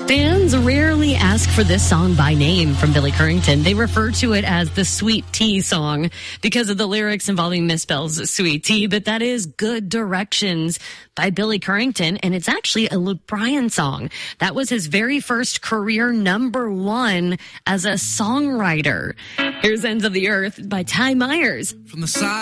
Fans rarely ask for this song by name from Billy Currington. They refer to it as the Sweet Tea song because of the lyrics involving Miss Bell's sweet tea, but that is Good Directions by Billy Currington, and it's actually a Luke Bryan song. That was his very first career #1 as a songwriter. Here's Ends of the Earth by Ty Myers. From the side.